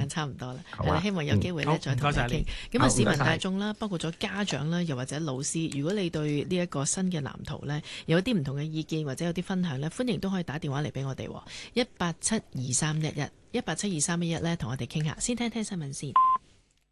間差唔多啦， 好啊希望有機會咧再同你傾。咁啊，市民大眾啦，包括咗家長啦，又或者老師，如果你對呢一個新嘅藍圖呢，有啲唔同嘅意見或者有啲分享呢，歡迎都可以打電話嚟俾我哋，1872311，1872311呢，同我哋傾下。先聽聽新聞先。